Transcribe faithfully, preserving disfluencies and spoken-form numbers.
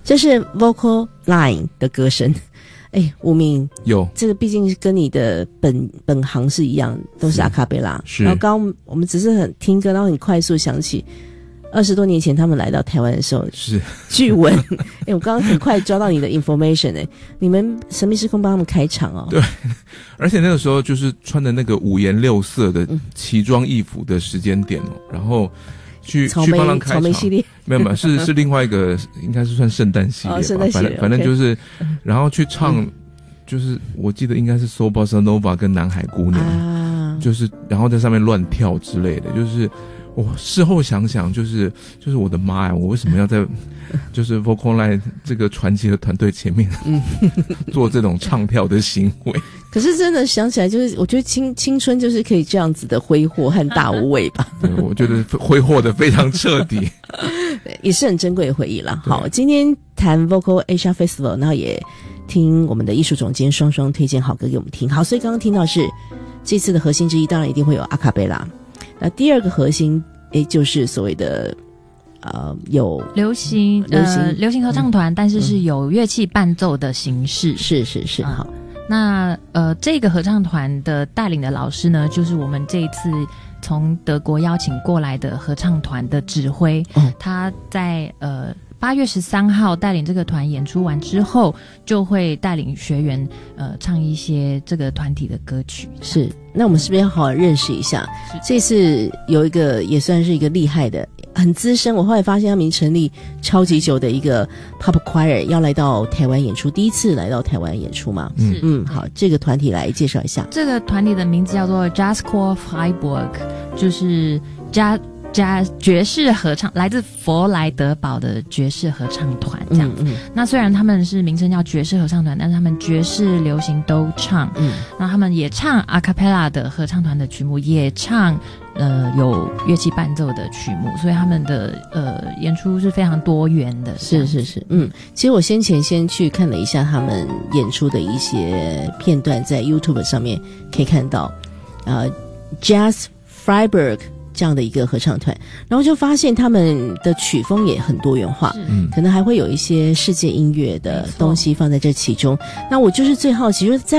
这是 Vocal Line 的歌声。哎，吴明有这个毕竟跟你的本本行是一样，都是阿卡贝拉。 是。 然后刚刚我们只是很听歌，然后很快速想起二十多年前他们来到台湾的时候， 是据闻。哎，我刚刚很快抓到你的 information 哎，你们神秘时空帮他们开场哦。 对，而且那个时候就是穿的那个五颜六色的奇装异服的时间点哦，然后去草莓去帮他们开场。 草莓系列没有没有，是是另外一个，应该是算圣诞系列吧。 哦、圣诞系列， 反正反正就是， okay. 然后去唱，嗯、就是我记得应该是 So Bossa Nova 跟南海姑娘， 啊、 就是然后在上面乱跳之类的，就是。我事后想想，就是就是我的妈呀！我为什么要在就是 Vocal Line 这个传奇的团队前面做这种唱跳的行为？ 可是真的想起来，就是我觉得青青春就是可以这样子的挥霍和大无畏吧。 对，我觉得挥霍的非常彻底， 也是很珍贵的回忆啦。好，今天谈 Vocal Asia Festival， 然后也听我们的艺术总监双双推荐好歌给我们听。好，所以刚刚听到是这次的核心之一，当然一定会有阿卡贝拉。那第二个核心，诶，就是所谓的呃有流行流行、 呃、流行合唱团、嗯，但是是有乐器伴奏的形式。 嗯、是是是，好。 那呃，这个合唱团的带领的老师呢，就是我们这一次从德国邀请过来的合唱团的指挥。嗯、他在呃八月十三号带领这个团演出完之后，就会带领学员呃唱一些这个团体的歌曲。 是，那我们是不是要好好认识一下？这次有一个也算是一个厉害的、很资深，我后来发现他们已经成立超级久的一个 Pop Choir 要来到台湾演出，第一次来到台湾演出嘛。 嗯嗯，好，这个团体来介绍一下。 这个团体的名字叫做 Jazzchor Freiburg， 就是加。加爵士合唱，来自佛莱德堡的爵士合唱团这样子。嗯嗯、那虽然他们是名称叫爵士合唱团，但是他们爵士、流行都唱。嗯，那他们也唱阿卡贝拉的合唱团的曲目，也唱呃有乐器伴奏的曲目，所以他们的呃演出是非常多元的。 是是是，嗯，其实我先前先去看了一下他们演出的一些片段，在 YouTube 上面可以看到，呃 ，Jazz Freiburg。这样的一个合唱团，然后就发现他们的曲风也很多元化，嗯，可能还会有一些世界音乐的东西放在这其中。那我就是最好奇，就是在